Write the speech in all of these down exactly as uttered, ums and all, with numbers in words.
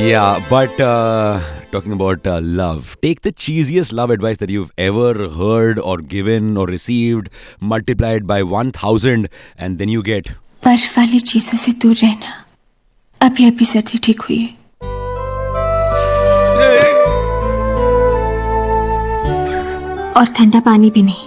Yeah, but uh, talking about uh, love, take the cheesiest love advice that you've ever heard or given or received, multiplied by one thousand, and then you get. बर्फ वाली चीजों से दूर रहना. अभी अभी सर्दी ठीक हुई है. और ठंडा पानी भी नहीं.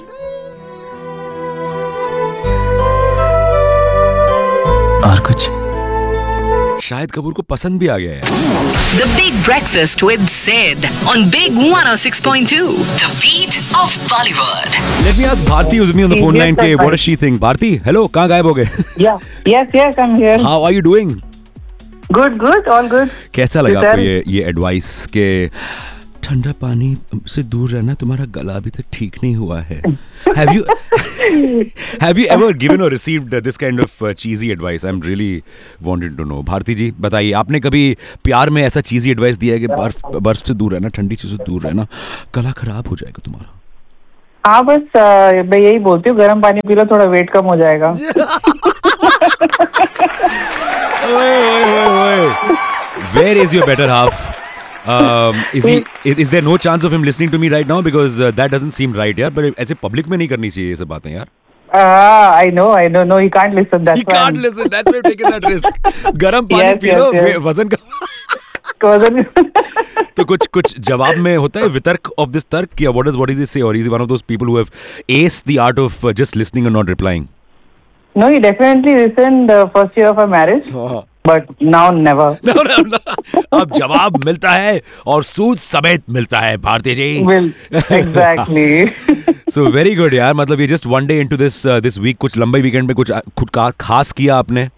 और कुछ शाहिद कपूर को पसंद भी आ गया है. The Big Breakfast with Sid on Big one oh six point two. The beat of Bollywood. Let me ask Bharti, who's with me on the phone line. Ke, what does she think? Bharti, hello, कहाँ गायब हो गए? Yeah. Yes, yes, I'm here. How are you doing? Good, good, all good. कैसा लगा Sir? आपको ये ये advice के ठंडा पानी से दूर रहना, तुम्हारा गला अभी तक ठीक नहीं हुआ है? Have you have you ever given or received this kind of uh, cheesy advice? I'm really wanted to know. Bharti जी बताइए, आपने कभी प्यार में ऐसा cheesy advice दिया है कि बर्फ बर्फ से दूर रहना, ठंडी चीजों से दूर रहना, गला खराब हो जाएगा तुम्हारा? हाँ, बस अ, मैं यही बोलती हूँ, गर्म पानी पी लो, थोड़ा वेट कम हो जाएगा. ओए ओए ओए ओए. Where is your better half? Um, is he? Is, is there no chance of him listening to me right now? Because uh, that doesn't seem right, यार. But ऐसे public में नहीं करनी चाहिए ये सब बातें, यार. Ah, I know, I know. No, he can't listen. That's He why can't I'm- listen. That's why I'm taking that risk. गरम पानी Yes, पी yes, लो, yes. वे- वजन का. Cousin- तो कुछ कुछ जवाब में होता है वितर्क of this तर्क, या what does what does he say, or is he one of those people who have aced the art of uh, just listening and not replying? No, he definitely listened the first year of our marriage, but now never. No, no, no. अब जवाब मिलता है और सूद समेत मिलता है, भारती जी. Will exactly. So very good, यार. मतलब ये just one day into this uh, this week, कुछ लंबे वीकेंड में कुछ uh, खुद का खास किया आपने?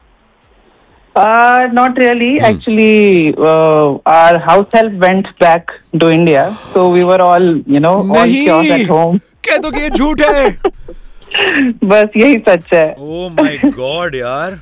Uh, not really. Actually, uh, our house help went back to India, so we were all, you know, all chaos at home. कह दो कि ये झूठ है. बस यही सच है. Oh my God, यार.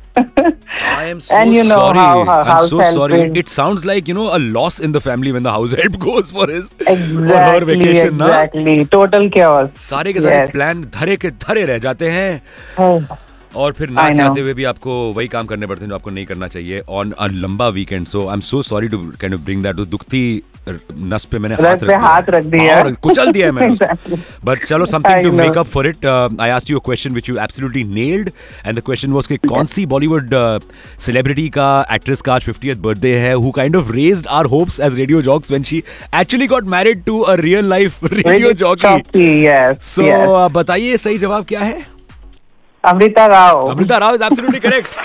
I am so And you know sorry. how- how I'm house so help sorry. is. It sounds like, you know, a loss in the family when the house help goes for his or her Exactly, vacation, ना? exactly. Total chaos. सारे के सारे Yes. Plan धरे के धरे रह जाते हैं. Oh. और फिर ना I know. चाहते हुए भी आपको वही काम करने पड़ते हैं जो आपको नहीं करना चाहिए ऑन अ लंबा weekend. So I am so sorry to kind of bring that. दुखती नस पे मैंने रस हाथ पे रख दिया. हाथ रख दिया. और कुचल दिया है मैंने. Exactly. बट चलो, something I to know. Make up for it. I asked you a question which you absolutely nailed, and the question was कि कौन सी बॉलीवुड सेलिब्रिटी का, एक्ट्रेस का आज फिफ्टियथ बर्थडे है, who kind of raised our hopes as radio jocks when she actually got married to a real life radio jockey. Jockey, yes. So yes. बताइए सही जवाब क्या है? Amrita Rao. Amrita Rao is absolutely correct.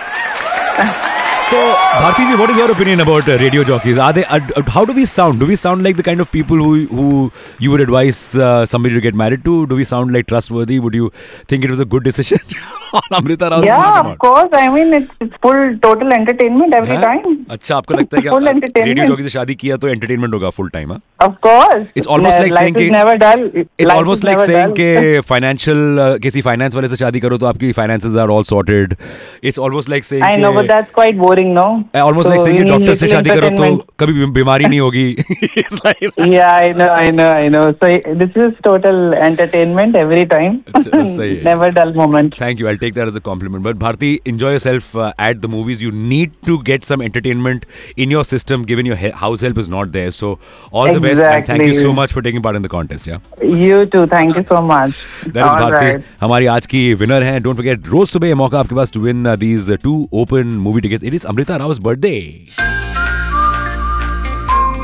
So, Bharti ji, what is your opinion about uh, radio jockeys? Are they? Uh, how do we sound? Do we sound like the kind of people who who you would advise uh, somebody to get married to? Do we sound like trustworthy? Would you think it was a good decision on Amrita Rao? Yeah, of course. I mean, it's, it's full total entertainment every हैं? time. अच्छा, आपको लगता है कि Full आप entertainment. Radio jockey से शादी किया तो एंटरटेनमेंट होगा फुल टाइम? हाँ. Of course. It's almost like Life saying is कि- never dull. It's Life almost is like never saying dull. कि financial uh, किसी finance वाले से शादी करो तो आपकी finances are all sorted. It's almost like saying I know, कि- but that's quite boring, no? Almost So like saying कि we need डॉक्टर से little शादी करो तो entertainment. कभी भी बीमारी नहीं होगी. It's like Yeah, I know, I know, I know. So this is total entertainment every time. अच्छा, सही है. Never dull moment. Thank you. I'll take that as a compliment. But Bharti, enjoy yourself uh, at the movies. You need to get some entertainment in your system, given your he- house help is not there. So all the best, and thank you Exactly. so much for taking part in the contest. Yeah, You too. Thank you so much. that is All Bharti. right. हमारी आज की winner हैं. Don't forget, रोज सुबह ये मौका आपके पास to win uh, these uh, two open movie tickets. It is Amrita Rao's birthday.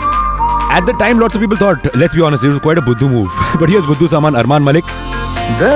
At the time, lots of people thought, let's be honest, it was quite a Buddhu move. But here's Buddhu Saman, Arman Malik.